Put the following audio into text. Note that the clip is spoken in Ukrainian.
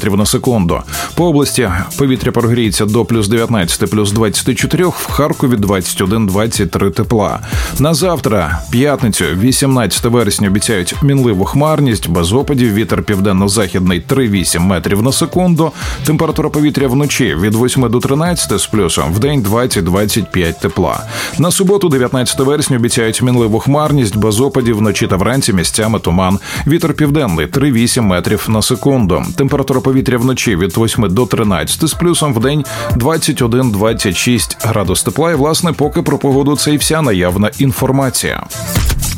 метрів на секунду. По області повітря прогріється до плюс 19, плюс 24, в Харкові 21-23 тепла. На завтра, п'ятницю, 18 вересня, обіцяють мінливу хмарність, без опадів, вітер південно-західний 3-8 метрів на секунду. Температура повітря вночі від 8 до 13 з плюсом, вдень 20-25 тепла. На суботу, 19 вересня, обіцяють мінливу хмарність, без опадів, вночі та вранці місцями туман. Вітер південний 3-8 метрів на секунду. Температура повітря вночі від 8 до 13 з плюсом, вдень 21-26 градус тепла. І, власне, поки про погоду це і вся наявна інформація.